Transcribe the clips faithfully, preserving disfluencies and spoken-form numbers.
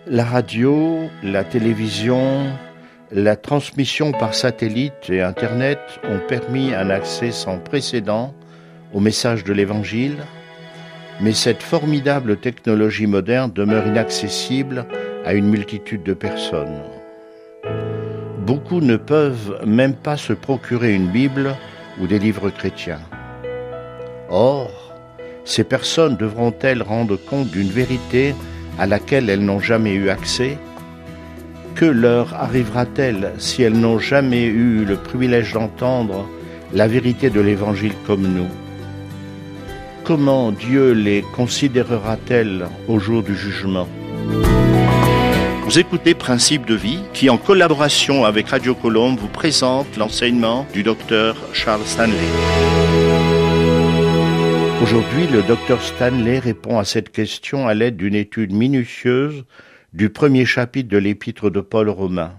La radio, la télévision, la transmission par satellite et Internet ont permis un accès sans précédent au message de l'Évangile, mais cette formidable technologie moderne demeure inaccessible à une multitude de personnes. Beaucoup ne peuvent même pas se procurer une Bible ou des livres chrétiens. Or, ces personnes devront-elles rendre compte d'une vérité à laquelle elles n'ont jamais eu accès? Que leur arrivera-t-elle si elles n'ont jamais eu le privilège d'entendre la vérité de l'Évangile comme nous? Comment Dieu les considérera-t-elle au jour du jugement? Vous écoutez Principes de vie, qui en collaboration avec Radio Colombe vous présente l'enseignement du docteur Charles Stanley. Aujourd'hui, le docteur Stanley répond à cette question à l'aide d'une étude minutieuse du premier chapitre de l'épître de Paul aux Romains.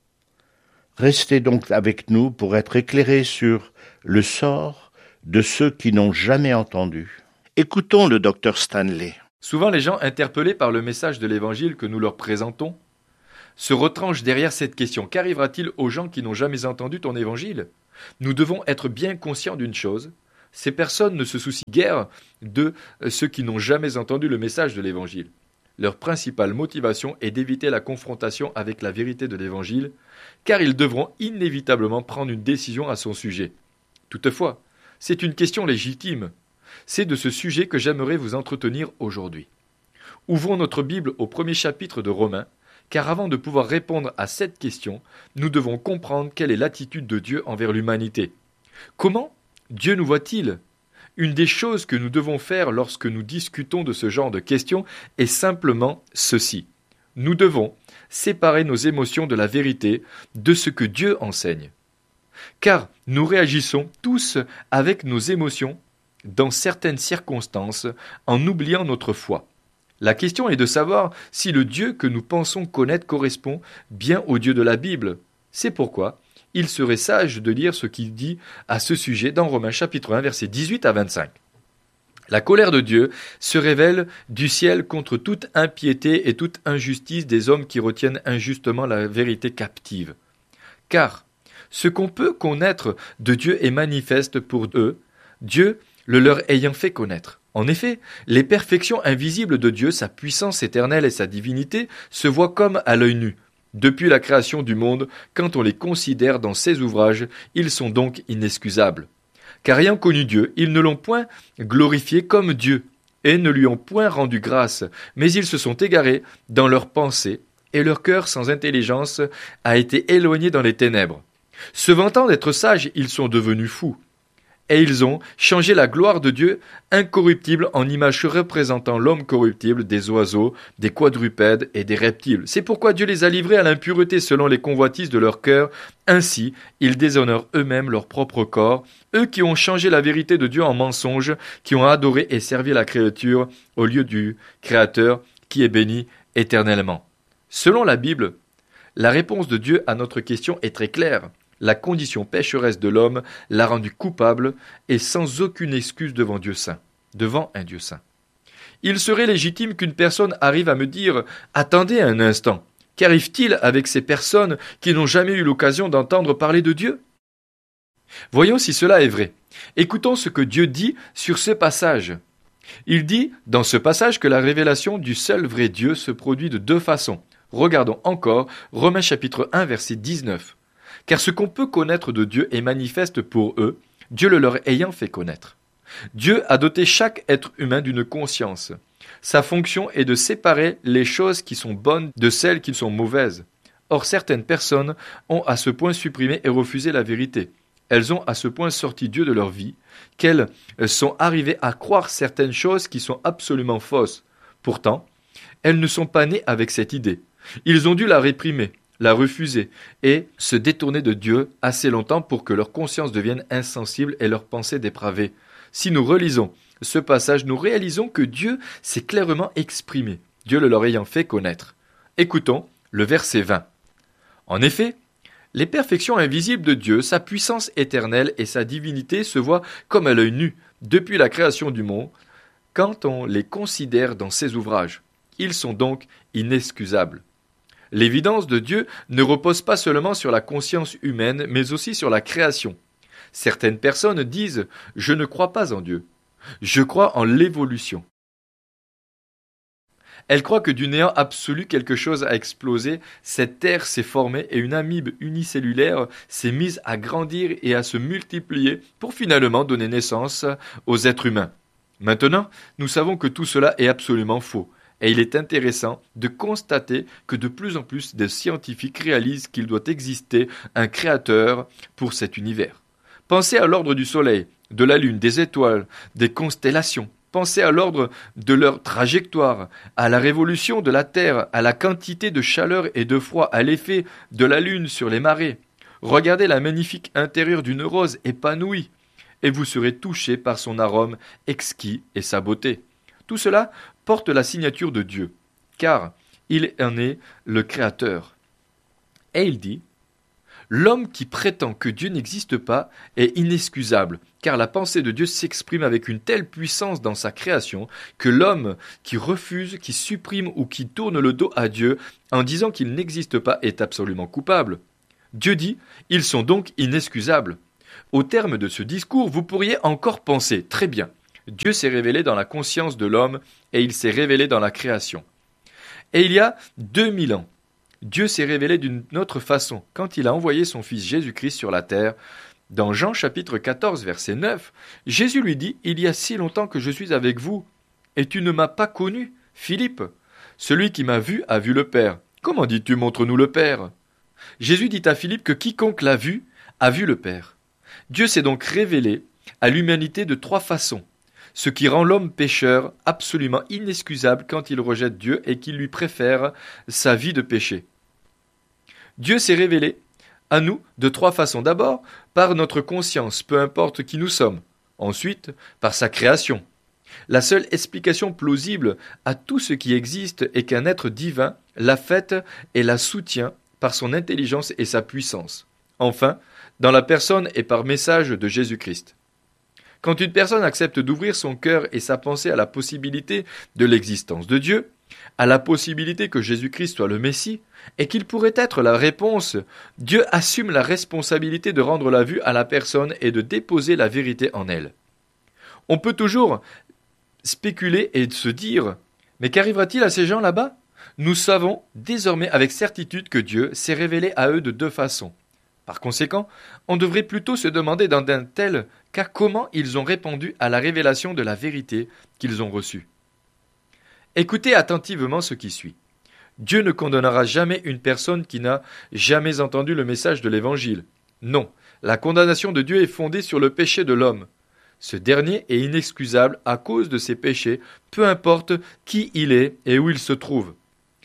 Restez donc avec nous pour être éclairés sur le sort de ceux qui n'ont jamais entendu. Écoutons le docteur Stanley. Souvent, les gens interpellés par le message de l'Évangile que nous leur présentons se retranchent derrière cette question. Qu'arrivera-t-il aux gens qui n'ont jamais entendu ton Évangile? Nous devons être bien conscients d'une chose. Ces personnes ne se soucient guère de ceux qui n'ont jamais entendu le message de l'Évangile. Leur principale motivation est d'éviter la confrontation avec la vérité de l'Évangile, car ils devront inévitablement prendre une décision à son sujet. Toutefois, c'est une question légitime. C'est de ce sujet que j'aimerais vous entretenir aujourd'hui. Ouvrons notre Bible au premier chapitre de Romains, car avant de pouvoir répondre à cette question, nous devons comprendre quelle est l'attitude de Dieu envers l'humanité. Comment Dieu nous voit-il? Une des choses que nous devons faire lorsque nous discutons de ce genre de questions est simplement ceci. Nous devons séparer nos émotions de la vérité, de ce que Dieu enseigne. Car nous réagissons tous avec nos émotions dans certaines circonstances en oubliant notre foi. La question est de savoir si le Dieu que nous pensons connaître correspond bien au Dieu de la Bible. C'est pourquoi il serait sage de lire ce qu'il dit à ce sujet dans Romains chapitre un, versets dix-huit à vingt-cinq. La colère de Dieu se révèle du ciel contre toute impiété et toute injustice des hommes qui retiennent injustement la vérité captive. Car ce qu'on peut connaître de Dieu est manifeste pour eux, Dieu le leur ayant fait connaître. En effet, les perfections invisibles de Dieu, sa puissance éternelle et sa divinité, se voient comme à l'œil nu. Depuis la création du monde, quand on les considère dans ses ouvrages, ils sont donc inexcusables. Car ayant connu Dieu, ils ne l'ont point glorifié comme Dieu, et ne lui ont point rendu grâce, mais ils se sont égarés dans leurs pensées, et leur cœur sans intelligence a été éloigné dans les ténèbres. Se vantant d'être sages, ils sont devenus fous. Et ils ont changé la gloire de Dieu incorruptible en image représentant l'homme corruptible, des oiseaux, des quadrupèdes et des reptiles. C'est pourquoi Dieu les a livrés à l'impureté selon les convoitises de leur cœur. Ainsi, ils déshonorent eux-mêmes leur propre corps, eux qui ont changé la vérité de Dieu en mensonge, qui ont adoré et servi la créature au lieu du Créateur qui est béni éternellement. Selon la Bible, la réponse de Dieu à notre question est très claire. La condition pécheresse de l'homme l'a rendu coupable et sans aucune excuse devant Dieu saint, devant un Dieu saint. Il serait légitime qu'une personne arrive à me dire « Attendez un instant, qu'arrive-t-il avec ces personnes qui n'ont jamais eu l'occasion d'entendre parler de Dieu ?» Voyons si cela est vrai. Écoutons ce que Dieu dit sur ce passage. Il dit dans ce passage que la révélation du seul vrai Dieu se produit de deux façons. Regardons encore Romains chapitre un, verset dix-neuf. Car ce qu'on peut connaître de Dieu est manifeste pour eux, Dieu le leur ayant fait connaître. Dieu a doté chaque être humain d'une conscience. Sa fonction est de séparer les choses qui sont bonnes de celles qui sont mauvaises. Or, certaines personnes ont à ce point supprimé et refusé la vérité. Elles ont à ce point sorti Dieu de leur vie, qu'elles sont arrivées à croire certaines choses qui sont absolument fausses. Pourtant, elles ne sont pas nées avec cette idée. Ils ont dû la réprimer, la refuser et se détourner de Dieu assez longtemps pour que leur conscience devienne insensible et leurs pensées dépravées. Si nous relisons ce passage, nous réalisons que Dieu s'est clairement exprimé, Dieu le leur ayant fait connaître. Écoutons le verset vingt. En effet, les perfections invisibles de Dieu, sa puissance éternelle et sa divinité se voient comme à l'œil nu depuis la création du monde quand on les considère dans ses ouvrages. Ils sont donc inexcusables. L'évidence de Dieu ne repose pas seulement sur la conscience humaine, mais aussi sur la création. Certaines personnes disent « Je ne crois pas en Dieu. Je crois en l'évolution. » Elles croient que du néant absolu quelque chose a explosé, cette terre s'est formée et une amibe unicellulaire s'est mise à grandir et à se multiplier pour finalement donner naissance aux êtres humains. Maintenant, nous savons que tout cela est absolument faux. Et il est intéressant de constater que de plus en plus de scientifiques réalisent qu'il doit exister un créateur pour cet univers. Pensez à l'ordre du Soleil, de la Lune, des étoiles, des constellations. Pensez à l'ordre de leur trajectoire, à la révolution de la Terre, à la quantité de chaleur et de froid, à l'effet de la Lune sur les marées. Regardez la magnifique intérieur d'une rose épanouie, et vous serez touché par son arôme exquis et sa beauté. Tout cela porte la signature de Dieu, car il en est le Créateur. Et il dit « L'homme qui prétend que Dieu n'existe pas est inexcusable, car la pensée de Dieu s'exprime avec une telle puissance dans sa création que l'homme qui refuse, qui supprime ou qui tourne le dos à Dieu en disant qu'il n'existe pas est absolument coupable. Dieu dit « Ils sont donc inexcusables ». Au terme de ce discours, vous pourriez encore penser « Très bien, Dieu s'est révélé dans la conscience de l'homme et il s'est révélé dans la création. » Et il y a deux mille ans, Dieu s'est révélé d'une autre façon quand il a envoyé son Fils Jésus-Christ sur la terre. Dans Jean chapitre quatorze verset neuf, Jésus lui dit « Il y a si longtemps que je suis avec vous, et tu ne m'as pas connu, Philippe. Celui qui m'a vu a vu le Père. Comment dis-tu, montre-nous le Père ?» Jésus dit à Philippe que quiconque l'a vu a vu le Père. Dieu s'est donc révélé à l'humanité de trois façons, ce qui rend l'homme pécheur absolument inexcusable quand il rejette Dieu et qu'il lui préfère sa vie de péché. Dieu s'est révélé à nous de trois façons. D'abord, par notre conscience, peu importe qui nous sommes. Ensuite, par sa création. La seule explication plausible à tout ce qui existe est qu'un être divin l'a faite et la soutient par son intelligence et sa puissance. Enfin, dans la personne et par message de Jésus-Christ. Quand une personne accepte d'ouvrir son cœur et sa pensée à la possibilité de l'existence de Dieu, à la possibilité que Jésus-Christ soit le Messie, et qu'il pourrait être la réponse, Dieu assume la responsabilité de rendre la vue à la personne et de déposer la vérité en elle. On peut toujours spéculer et se dire « Mais qu'arrivera-t-il à ces gens là-bas » Nous savons désormais avec certitude que Dieu s'est révélé à eux de deux façons. Par conséquent, on devrait plutôt se demander dans un tel cas comment ils ont répondu à la révélation de la vérité qu'ils ont reçue. Écoutez attentivement ce qui suit. Dieu ne condamnera jamais une personne qui n'a jamais entendu le message de l'Évangile. Non, la condamnation de Dieu est fondée sur le péché de l'homme. Ce dernier est inexcusable à cause de ses péchés, peu importe qui il est et où il se trouve.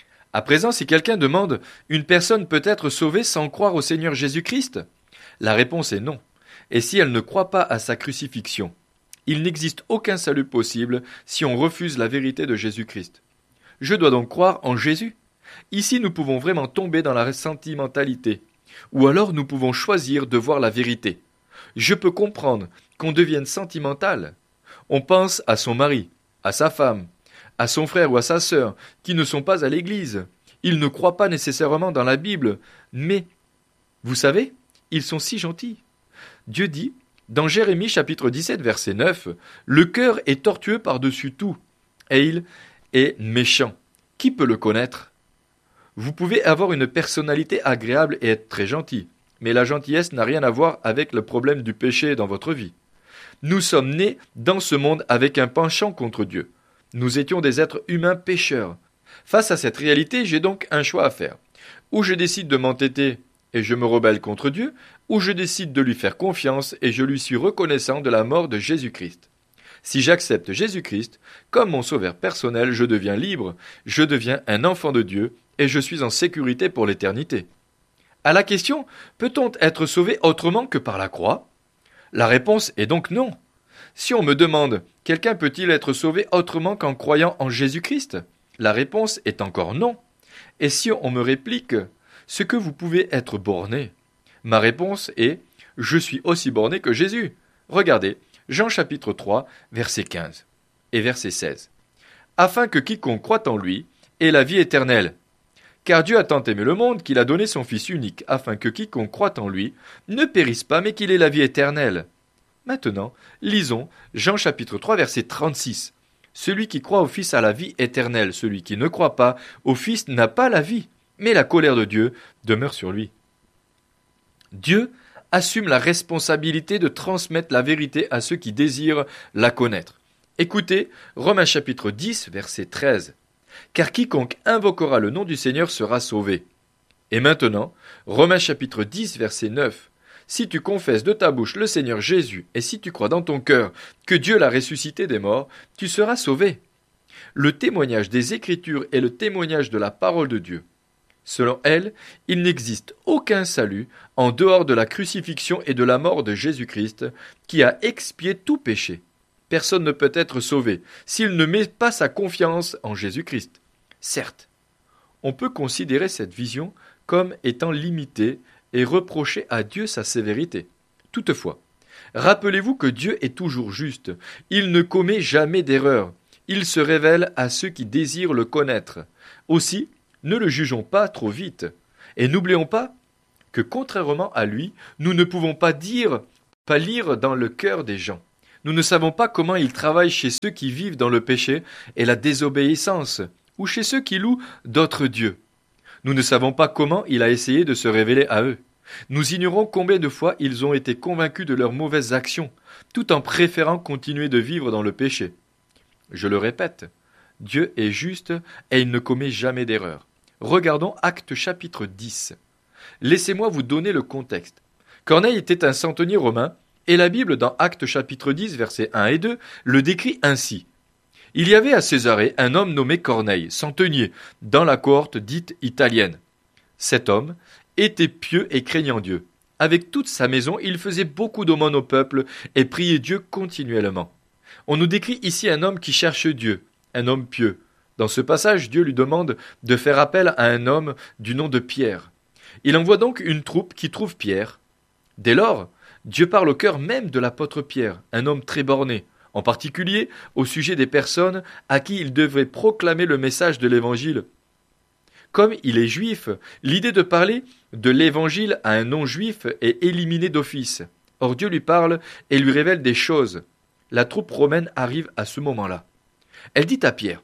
À présent, si quelqu'un demande « Une personne peut être sauvée sans croire au Seigneur Jésus-Christ ?» La réponse est non. Et si elle ne croit pas à sa crucifixion? Il n'existe aucun salut possible si on refuse la vérité de Jésus-Christ. Je dois donc croire en Jésus? Ici, nous pouvons vraiment tomber dans la sentimentalité. Ou alors nous pouvons choisir de voir la vérité. Je peux comprendre qu'on devienne sentimental. On pense à son mari, à sa femme, à son frère ou à sa sœur, qui ne sont pas à l'église. Ils ne croient pas nécessairement dans la Bible, mais, vous savez, ils sont si gentils. Dieu dit, dans Jérémie chapitre dix-sept verset neuf, « Le cœur est tortueux par-dessus tout, et il est méchant. Qui peut le connaître ?» Vous pouvez avoir une personnalité agréable et être très gentil, mais la gentillesse n'a rien à voir avec le problème du péché dans votre vie. Nous sommes nés dans ce monde avec un penchant contre Dieu. Nous étions des êtres humains pécheurs. Face à cette réalité, j'ai donc un choix à faire. Ou je décide de m'entêter et je me rebelle contre Dieu, ou je décide de lui faire confiance et je lui suis reconnaissant de la mort de Jésus-Christ. Si j'accepte Jésus-Christ comme mon sauveur personnel, je deviens libre, je deviens un enfant de Dieu et je suis en sécurité pour l'éternité. À la question « Peut-on être sauvé autrement que par la croix ?» La réponse est donc non. Si on me demande « Quelqu'un peut-il être sauvé autrement qu'en croyant en Jésus-Christ ?» La réponse est encore non. Et si on me réplique « Ce que vous pouvez être borné ?» Ma réponse est « Je suis aussi borné que Jésus. » Regardez, Jean chapitre trois, verset quinze et verset seize. « Afin que quiconque croit en lui et la vie éternelle. Car Dieu a tant aimé le monde qu'il a donné son Fils unique, afin que quiconque croit en lui ne périsse pas, mais qu'il ait la vie éternelle. Maintenant, lisons Jean chapitre trois, verset trente-six. Celui qui croit au Fils a la vie éternelle, celui qui ne croit pas au Fils n'a pas la vie, mais la colère de Dieu demeure sur lui. Dieu assume la responsabilité de transmettre la vérité à ceux qui désirent la connaître. Écoutez Romains chapitre dix, verset treize. Car quiconque invoquera le nom du Seigneur sera sauvé. Et maintenant, Romains chapitre dix, verset neuf. Si tu confesses de ta bouche le Seigneur Jésus, et si tu crois dans ton cœur que Dieu l'a ressuscité des morts, tu seras sauvé. Le témoignage des Écritures est le témoignage de la parole de Dieu. Selon elle, il n'existe aucun salut en dehors de la crucifixion et de la mort de Jésus-Christ, qui a expié tout péché. Personne ne peut être sauvé s'il ne met pas sa confiance en Jésus-Christ. Certes, on peut considérer cette vision comme étant limitée et reprocher à Dieu sa sévérité. Toutefois, rappelez-vous que Dieu est toujours juste. Il ne commet jamais d'erreur. Il se révèle à ceux qui désirent le connaître. Aussi, ne le jugeons pas trop vite. Et n'oublions pas que, contrairement à lui, nous ne pouvons pas dire, pas lire dans le cœur des gens. Nous ne savons pas comment il travaille chez ceux qui vivent dans le péché et la désobéissance, ou chez ceux qui louent d'autres dieux. Nous ne savons pas comment il a essayé de se révéler à eux. Nous ignorons combien de fois ils ont été convaincus de leurs mauvaises actions, tout en préférant continuer de vivre dans le péché. Je le répète, Dieu est juste et il ne commet jamais d'erreur. Regardons Actes chapitre dix. Laissez-moi vous donner le contexte. Corneille était un centenier romain, et la Bible, dans Actes chapitre dix, versets un et deux, le décrit ainsi. Il y avait à Césarée un homme nommé Corneille, centenier, dans la cohorte dite italienne. Cet homme était pieux et craignant Dieu. Avec toute sa maison, il faisait beaucoup d'aumônes au peuple et priait Dieu continuellement. On nous décrit ici un homme qui cherche Dieu, un homme pieux. Dans ce passage, Dieu lui demande de faire appel à un homme du nom de Pierre. Il envoie donc une troupe qui trouve Pierre. Dès lors, Dieu parle au cœur même de l'apôtre Pierre, un homme très borné, en particulier au sujet des personnes à qui il devait proclamer le message de l'Évangile. Comme il est juif, l'idée de parler de l'Évangile à un non-juif est éliminée d'office. Or Dieu lui parle et lui révèle des choses. La troupe romaine arrive à ce moment-là. Elle dit à Pierre,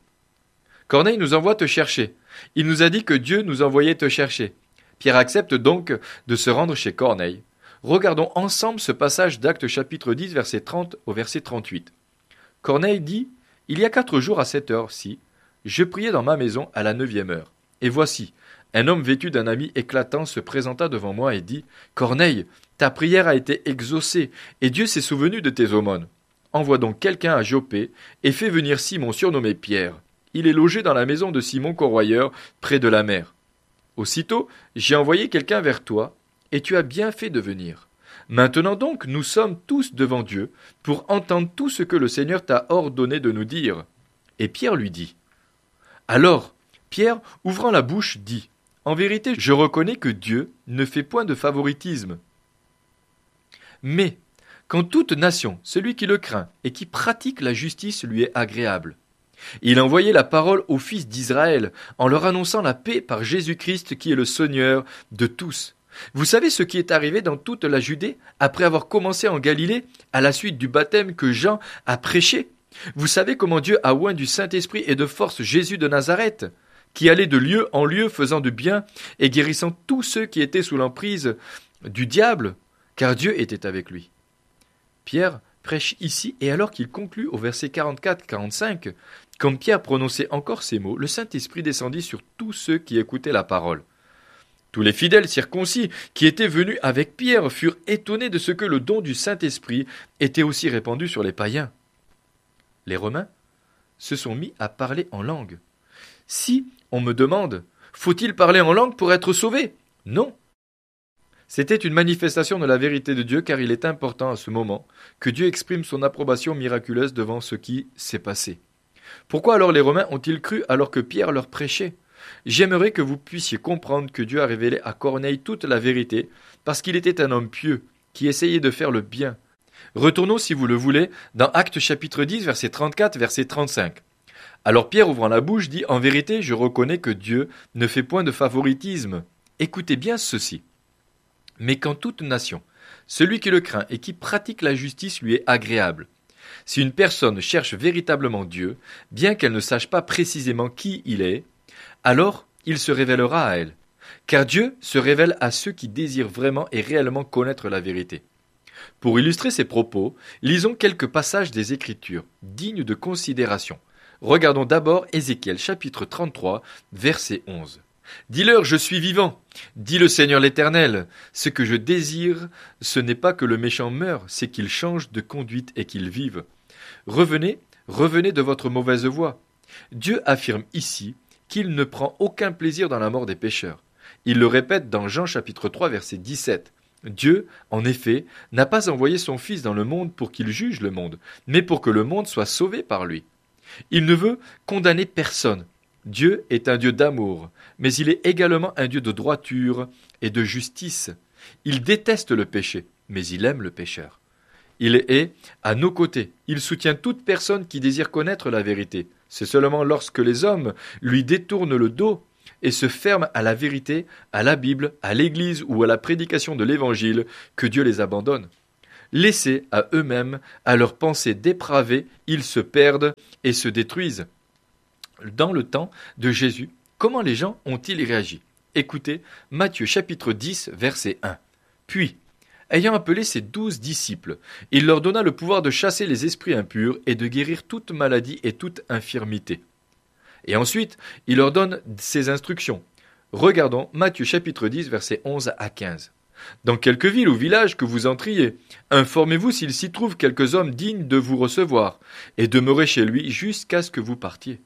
« Corneille nous envoie te chercher. Il nous a dit que Dieu nous envoyait te chercher. » Pierre accepte donc de se rendre chez Corneille. Regardons ensemble ce passage d'Actes chapitre dix, verset trente au verset trente-huit. Corneille dit, « Il y a quatre jours à cette heure-ci, je priais dans ma maison à la neuvième heure. Et voici, un homme vêtu d'un habit éclatant se présenta devant moi et dit, « Corneille, ta prière a été exaucée, et Dieu s'est souvenu de tes aumônes. Envoie donc quelqu'un à Joppé, et fais venir Simon surnommé Pierre. Il est logé dans la maison de Simon Corroyeur, près de la mer. Aussitôt, j'ai envoyé quelqu'un vers toi, et tu as bien fait de venir. Maintenant donc, nous sommes tous devant Dieu pour entendre tout ce que le Seigneur t'a ordonné de nous dire. » Et Pierre lui dit. Alors, Pierre, ouvrant la bouche, dit, « En vérité, je reconnais que Dieu ne fait point de favoritisme. Mais, quand toute nation, celui qui le craint et qui pratique la justice lui est agréable. Il a envoyé la parole aux fils d'Israël en leur annonçant la paix par Jésus-Christ qui est le Seigneur de tous. Vous savez ce qui est arrivé dans toute la Judée après avoir commencé en Galilée à la suite du baptême que Jean a prêché? Vous savez comment Dieu a oint du Saint-Esprit et de force Jésus de Nazareth, qui allait de lieu en lieu faisant du bien et guérissant tous ceux qui étaient sous l'emprise du diable, car Dieu était avec lui. Pierre prêche ici, et alors qu'il conclut au verset quarante-quatre à quarante-cinq, comme Pierre prononçait encore ces mots, le Saint-Esprit descendit sur tous ceux qui écoutaient la parole. Tous les fidèles circoncis qui étaient venus avec Pierre furent étonnés de ce que le don du Saint-Esprit était aussi répandu sur les païens. Les Romains se sont mis à parler en langue. Si, on me demande, faut-il parler en langue pour être sauvé? Non. C'était une manifestation de la vérité de Dieu, car il est important à ce moment que Dieu exprime son approbation miraculeuse devant ce qui s'est passé. Pourquoi alors les Romains ont-ils cru alors que Pierre leur prêchait? J'aimerais que vous puissiez comprendre que Dieu a révélé à Corneille toute la vérité, parce qu'il était un homme pieux, qui essayait de faire le bien. Retournons, si vous le voulez, dans Actes chapitre dix, verset trente-quatre, verset trente-cinq. Alors Pierre, ouvrant la bouche, dit « En vérité, je reconnais que Dieu ne fait point de favoritisme. Écoutez bien ceci. Mais qu'en toute nation, celui qui le craint et qui pratique la justice lui est agréable. Si une personne cherche véritablement Dieu, bien qu'elle ne sache pas précisément qui il est, alors il se révélera à elle. Car Dieu se révèle à ceux qui désirent vraiment et réellement connaître la vérité. » Pour illustrer ces propos, lisons quelques passages des Écritures, dignes de considération. Regardons d'abord Ézéchiel chapitre trente-trois, verset onze. « Dis-leur, je suis vivant, dit le Seigneur l'Éternel. Ce que je désire, ce n'est pas que le méchant meure, c'est qu'il change de conduite et qu'il vive. Revenez, revenez de votre mauvaise voie. » Dieu affirme ici qu'il ne prend aucun plaisir dans la mort des pécheurs. Il le répète dans Jean chapitre trois, verset dix-sept. Dieu, en effet, n'a pas envoyé son Fils dans le monde pour qu'il juge le monde, mais pour que le monde soit sauvé par lui. Il ne veut condamner personne. Dieu est un Dieu d'amour, mais il est également un Dieu de droiture et de justice. Il déteste le péché, mais il aime le pécheur. Il est à nos côtés. Il soutient toute personne qui désire connaître la vérité. C'est seulement lorsque les hommes lui détournent le dos et se ferment à la vérité, à la Bible, à l'Église ou à la prédication de l'Évangile que Dieu les abandonne. Laissés à eux-mêmes, à leurs pensées dépravées, ils se perdent et se détruisent. Dans le temps de Jésus, comment les gens ont-ils réagi ? Écoutez, Matthieu chapitre dix, verset un. Puis, ayant appelé ses douze disciples, il leur donna le pouvoir de chasser les esprits impurs et de guérir toute maladie et toute infirmité. Et ensuite, il leur donne ses instructions. Regardons Matthieu chapitre dix, versets onze à quinze. Dans quelque ville ou village que vous entriez, informez-vous s'il s'y trouve quelques hommes dignes de vous recevoir, et demeurez chez lui jusqu'à ce que vous partiez.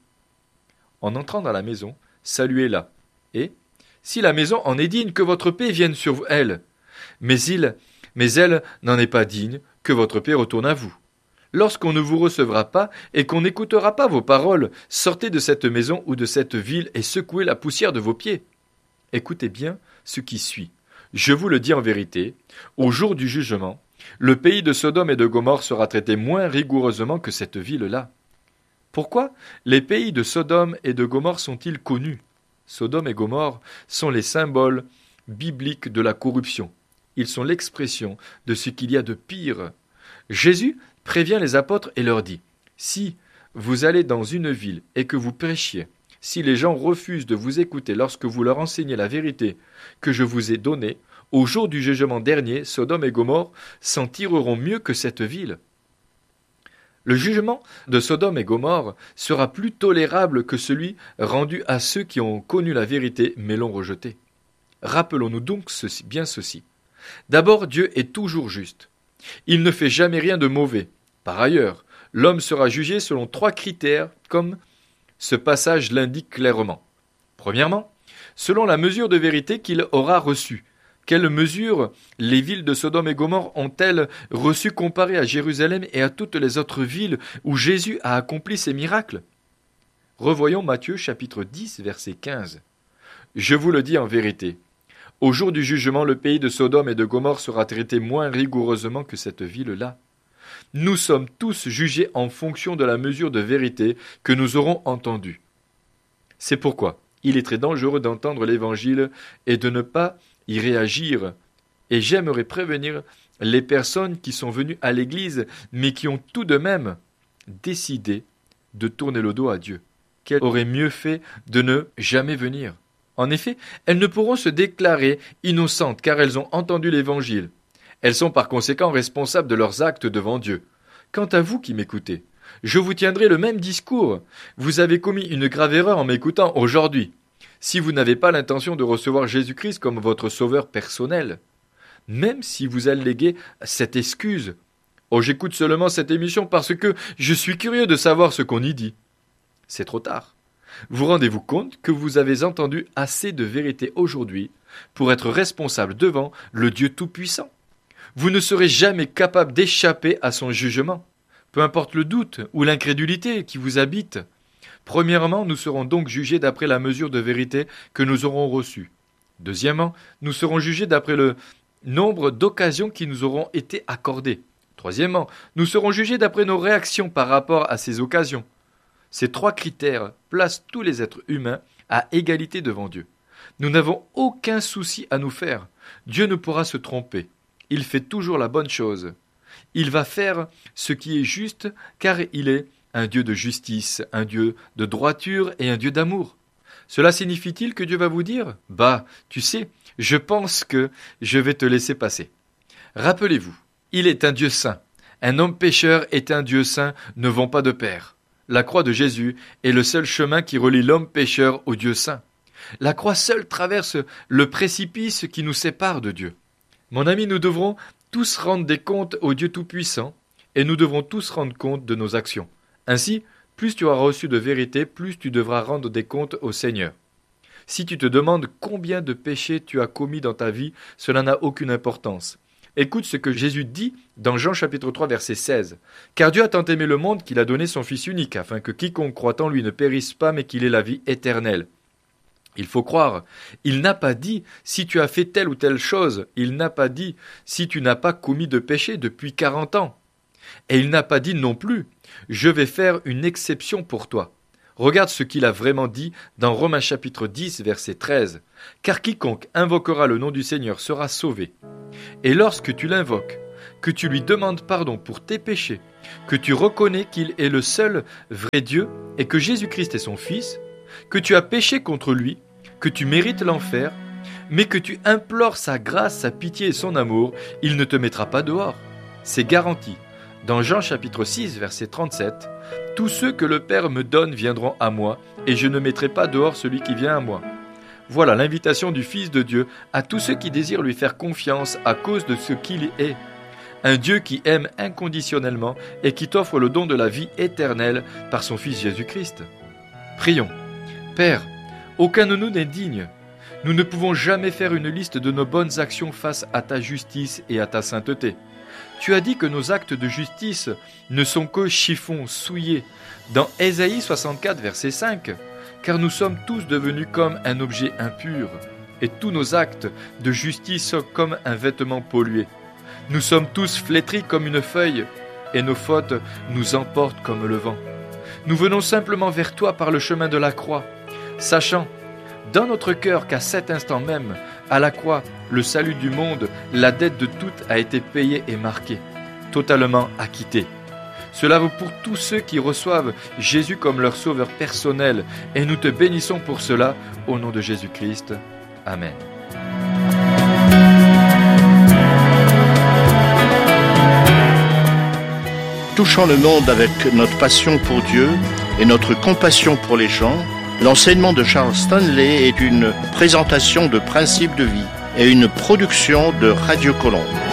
En entrant dans la maison, saluez-la, et, si la maison en est digne, que votre paix vienne sur elle. Mais il, mais elle n'en est pas digne, que votre paix retourne à vous. Lorsqu'on ne vous recevra pas et qu'on n'écoutera pas vos paroles, sortez de cette maison ou de cette ville et secouez la poussière de vos pieds. Écoutez bien ce qui suit. Je vous le dis en vérité, au jour du jugement, le pays de Sodome et de Gomorrhe sera traité moins rigoureusement que cette ville-là. Pourquoi les pays de Sodome et de Gomorrhe sont-ils connus ? Sodome et Gomorrhe sont les symboles bibliques de la corruption. Ils sont l'expression de ce qu'il y a de pire. Jésus prévient les apôtres et leur dit « Si vous allez dans une ville et que vous prêchiez, si les gens refusent de vous écouter lorsque vous leur enseignez la vérité que je vous ai donnée, au jour du jugement dernier, Sodome et Gomorrhe s'en tireront mieux que cette ville. » Le jugement de Sodome et Gomorrhe sera plus tolérable que celui rendu à ceux qui ont connu la vérité mais l'ont rejeté. Rappelons-nous donc ceci, bien ceci. D'abord, Dieu est toujours juste. Il ne fait jamais rien de mauvais. Par ailleurs, l'homme sera jugé selon trois critères, comme ce passage l'indique clairement. Premièrement, selon la mesure de vérité qu'il aura reçue. Quelle mesure les villes de Sodome et Gomorrhe ont-elles reçue comparées à Jérusalem et à toutes les autres villes où Jésus a accompli ses miracles ? Revoyons Matthieu chapitre dix, verset quinze. « Je vous le dis en vérité, au jour du jugement, le pays de Sodome et de Gomorrhe sera traité moins rigoureusement que cette ville-là. Nous sommes tous jugés en fonction de la mesure de vérité que nous aurons entendue. C'est pourquoi il est très dangereux d'entendre l'Évangile et de ne pas y réagir. Et j'aimerais prévenir les personnes qui sont venues à l'Église, mais qui ont tout de même décidé de tourner le dos à Dieu. Qu'elles auraient mieux fait de ne jamais venir. En effet, elles ne pourront se déclarer innocentes car elles ont entendu l'Évangile. Elles sont par conséquent responsables de leurs actes devant Dieu. Quant à vous qui m'écoutez, je vous tiendrai le même discours. Vous avez commis une grave erreur en m'écoutant aujourd'hui. Si vous n'avez pas l'intention de recevoir Jésus-Christ comme votre sauveur personnel, même si vous alléguez cette excuse, « Oh, j'écoute seulement cette émission parce que je suis curieux de savoir ce qu'on y dit », c'est trop tard. Vous rendez-vous compte que vous avez entendu assez de vérité aujourd'hui pour être responsable devant le Dieu Tout-Puissant. Vous ne serez jamais capable d'échapper à son jugement, peu importe le doute ou l'incrédulité qui vous habite. Premièrement, nous serons donc jugés d'après la mesure de vérité que nous aurons reçue. Deuxièmement, nous serons jugés d'après le nombre d'occasions qui nous auront été accordées. Troisièmement, nous serons jugés d'après nos réactions par rapport à ces occasions. Ces trois critères placent tous les êtres humains à égalité devant Dieu. Nous n'avons aucun souci à nous faire. Dieu ne pourra se tromper. Il fait toujours la bonne chose. Il va faire ce qui est juste, car il est un Dieu de justice, un Dieu de droiture et un Dieu d'amour. Cela signifie-t-il que Dieu va vous dire « Bah, tu sais, je pense que je vais te laisser passer ». Rappelez-vous, il est un Dieu saint. Un homme pécheur et un Dieu saint ne vont pas de pair. La croix de Jésus est le seul chemin qui relie l'homme pécheur au Dieu saint. La croix seule traverse le précipice qui nous sépare de Dieu. Mon ami, nous devrons tous rendre des comptes au Dieu Tout-Puissant et nous devrons tous rendre compte de nos actions. Ainsi, plus tu auras reçu de vérité, plus tu devras rendre des comptes au Seigneur. Si tu te demandes combien de péchés tu as commis dans ta vie, cela n'a aucune importance. Écoute ce que Jésus dit dans Jean chapitre trois verset seize. « Car Dieu a tant aimé le monde qu'il a donné son Fils unique, afin que quiconque croit en lui ne périsse pas, mais qu'il ait la vie éternelle. » Il faut croire, il n'a pas dit si tu as fait telle ou telle chose, il n'a pas dit si tu n'as pas commis de péché depuis quarante ans. Et il n'a pas dit non plus, je vais faire une exception pour toi. Regarde ce qu'il a vraiment dit dans Romains chapitre dix verset treize. Car quiconque invoquera le nom du Seigneur sera sauvé. Et lorsque tu l'invoques, que tu lui demandes pardon pour tes péchés, que tu reconnais qu'il est le seul vrai Dieu et que Jésus-Christ est son Fils, que tu as péché contre lui, que tu mérites l'enfer, mais que tu implores sa grâce, sa pitié et son amour, il ne te mettra pas dehors. C'est garanti. Dans Jean chapitre six, verset trente-sept, « Tous ceux que le Père me donne viendront à moi, et je ne mettrai pas dehors celui qui vient à moi. » Voilà l'invitation du Fils de Dieu à tous ceux qui désirent lui faire confiance à cause de ce qu'il est. Un Dieu qui aime inconditionnellement et qui t'offre le don de la vie éternelle par son Fils Jésus-Christ. Prions. Père, aucun de nous n'est digne. Nous ne pouvons jamais faire une liste de nos bonnes actions face à ta justice et à ta sainteté. Tu as dit que nos actes de justice ne sont que chiffons souillés. Dans Ésaïe soixante-quatre, verset cinq, « Car nous sommes tous devenus comme un objet impur, et tous nos actes de justice sont comme un vêtement pollué. Nous sommes tous flétris comme une feuille, et nos fautes nous emportent comme le vent. Nous venons simplement vers toi par le chemin de la croix, sachant dans notre cœur qu'à cet instant même, à la croix, le salut du monde, la dette de toutes a été payée et marquée, totalement acquittée. Cela vaut pour tous ceux qui reçoivent Jésus comme leur sauveur personnel, et nous te bénissons pour cela, au nom de Jésus-Christ. Amen. Touchant le monde avec notre passion pour Dieu et notre compassion pour les gens, l'enseignement de Charles Stanley est une présentation de principes de vie et une production de Radio Colombe.